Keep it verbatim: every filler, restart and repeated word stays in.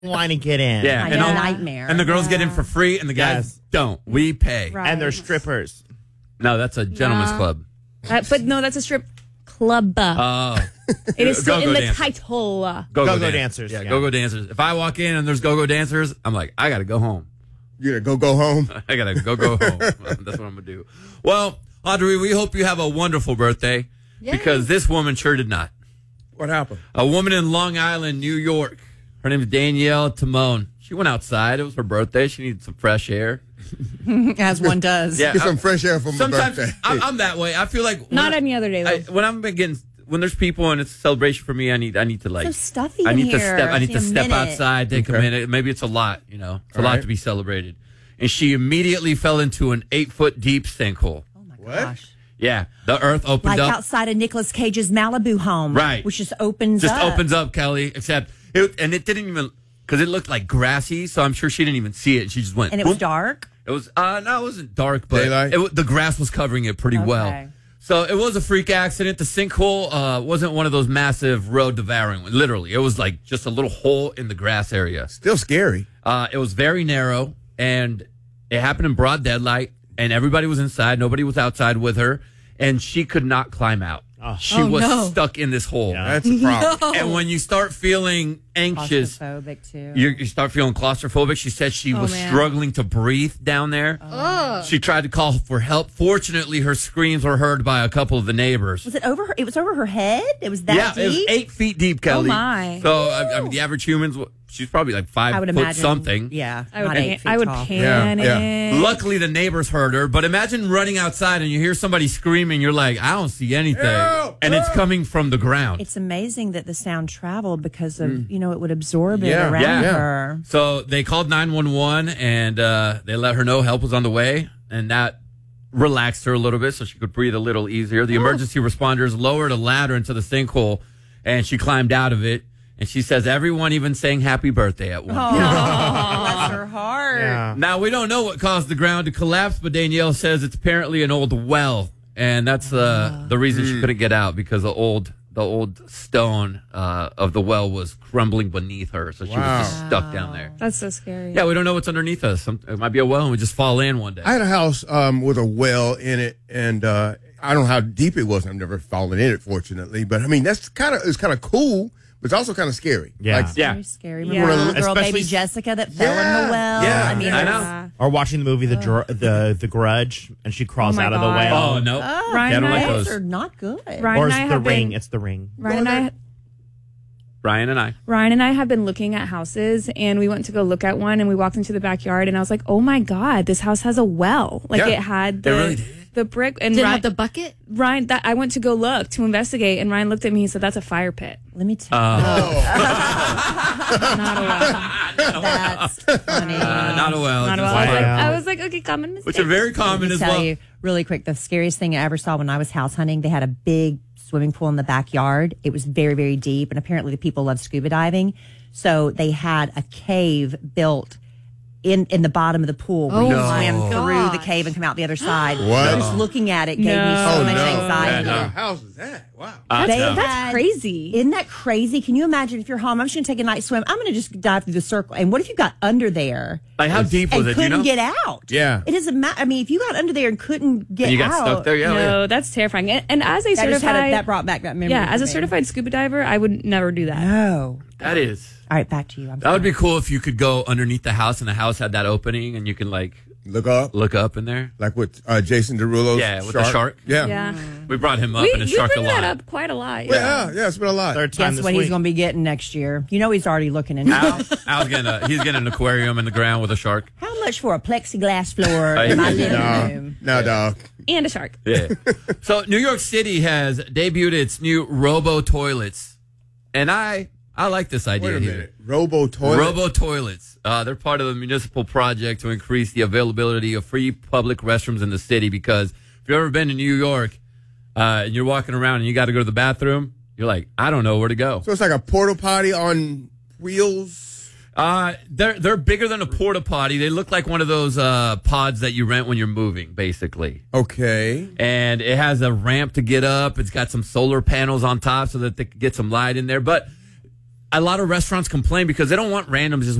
line to get in. Yeah, and and, a all, nightmare. and the girls get in for free, and the guys Yes. don't. We pay. Right. And they're strippers. No, that's a gentleman's No. club. Uh, but no, that's a strip club. Oh, it is still Go-go in the dancers. title. Go-go, Go-go dan- dancers, Yeah, yeah. go-go dancers. If I walk in and there's go-go dancers, I'm like, I got to go home. You gotta go go home. I got to go, go home. That's what I'm going to do. Well, Audrey, we hope you have a wonderful birthday because this woman sure did not. What happened? A woman in Long Island, New York. Her name is Danielle Timone. She went outside. It was her birthday. She needed some fresh air. As one does. Yeah, Get I- some fresh air from my sometimes birthday. I'm, I'm that way. I feel like when Not I- any other day, I, though. when I'm getting when there's people and it's a celebration for me, I need I need to like So stuffy I in need to here. step I need Take to a step minute. outside, take a Okay. minute. Maybe it's a lot, you know. It's a All lot right. to be celebrated. And she immediately fell into an eight foot deep sinkhole. Oh my What? gosh. Yeah, the earth opened Like up. outside of Nicolas Cage's Malibu home. Right. Which just opens just up. opens up, Kelly. Except it, and it didn't even because it looked like grassy, so I'm sure she didn't even see it. She just went. And it was boom. dark. It was uh no, it wasn't dark, but Daylight? it, wa- the grass was covering it pretty Okay. well. So it was a freak accident. The sinkhole uh, wasn't one of those massive road devouring ones. Literally, it was like just a little hole in the grass area. Still scary. Uh, it was very narrow, and it happened in broad daylight. And everybody was inside. Nobody was outside with her, and she could not climb out. She Oh, was no. stuck in this hole. That's a problem. And when you start feeling anxious, Claustrophobic too. you, you start feeling claustrophobic. She said she Oh, was man. struggling to breathe down there. She tried to call for help. Fortunately, her screams were heard by a couple of the neighbors. Was it over her? It was over her head? It was that yeah, deep? it was eight feet deep, Kelly. my. So I, I mean, the average humans, she's probably like five I would foot imagine. something. Yeah. I would, not pan- eight feet I would tall. panic. Yeah, Luckily, the neighbors heard her. But imagine running outside and you hear somebody screaming. You're like, I don't see anything, Help! and it's Help! coming from the ground. It's amazing that the sound traveled because of, you know, it would absorb it Yeah, around yeah. her. So they called nine one one and uh, they let her know help was on the way, and that relaxed her a little bit so she could breathe a little easier. The emergency responders lowered a ladder into the sinkhole, and she climbed out of it. And she says everyone even sang happy birthday at one point. Bless her heart. Yeah. Now, we don't know what caused the ground to collapse, but Danielle says it's apparently an old well. And that's uh, the reason she couldn't get out, because the old the old stone uh, of the well was crumbling beneath her. So she Wow. was just stuck down there. That's so scary. Yeah, we don't know what's underneath us. Some, it might be a well and we just fall in one day. I had a house um, with a well in it, and uh, I don't know how deep it was. I've never fallen in it, fortunately. But I mean, that's kind of it's kind of cool, but it's also kind of scary. Yeah. Like, Yeah. Very scary. Yeah. Remember the little girl, Especially- baby Jessica, that fell in Yeah. the well? Yeah. I mean, I it know. was- Yeah. Or watching the movie The Dr- the the Grudge, and she crawls Oh my out of the God. well. Oh, no. Oh, Yeah, I Ryan don't and like I- those. those are not good. Ryan Or and it's I the have ring. been, It's the ring. Ryan and I Ryan and I. Ryan and I have been looking at houses, and we went to go look at one, and we walked into the backyard, and I was like, "Oh my god, this house has a well! Like Yeah, it had the it really did. the brick." And Did it Ryan, have the bucket? Ryan, that I went to go look to investigate, and Ryan looked at me. He said, "That's a fire pit, Let me tell not a well." you, that's funny. Uh, not a well. Not a just well. I was, like, Wow. I was like, "Okay, common mistake." Which are very Let common me as tell well. you really quick, the scariest thing I ever saw when I was house hunting, they had a big swimming pool in the backyard. It was very, very deep, and apparently the people love scuba diving. So they had a cave built in, in the bottom of the pool where Oh you my swim through the gosh. cave and come out the other side. What? Just looking at it gave me No. so Oh, much no. anxiety. Yeah, no. What house is that? Wow. Uh, They no. had- That's crazy. Isn't that crazy? Can you imagine if you're home? I'm just going to take a night swim. I'm going to just dive through the circle. And what if you got under there Like, how deep was and it? Do couldn't you know? get out? Yeah. It doesn't matter. I mean, if you got under there and couldn't get And you got out, stuck there? Yeah. yeah. No, that's terrifying. And, and as a that, just had certified, a, that brought back that memory. yeah, for as a me. certified scuba diver, I would never do that. No. That is. All right, back to you. I'm That would sorry. be cool if you could go underneath the house and the house had that opening and you can, like, Look up. look up in there. Like with uh, Jason Derulo's Yeah, with shark. the shark. Yeah. Yeah, We brought him up we, in a we shark bring a lot. that up quite a lot. Well, yeah, yeah, it's been a lot. Third time Guess this what week. he's going to be getting next year? You know he's already looking into Al, it. Al's getting a, he's getting an aquarium in the ground with a shark. How much for a plexiglass floor in my living No, room? no, dog. and a shark. Yeah. So New York City has debuted its new robo toilets, and I I like this idea Wait a here. minute. Robo toilet. Robo toilets. Uh, they're part of the municipal project to increase the availability of free public restrooms in the city. Because if you've ever been to New York uh, and you're walking around and you got to go to the bathroom, you're like, I don't know where to go. So it's like a porta potty on wheels. Uh, they're they're bigger than a porta potty. They look like one of those uh, pods that you rent when you're moving, basically. Okay. And it has a ramp to get up. It's got some solar panels on top so that they can get some light in there. But a lot of restaurants complain because they don't want randoms just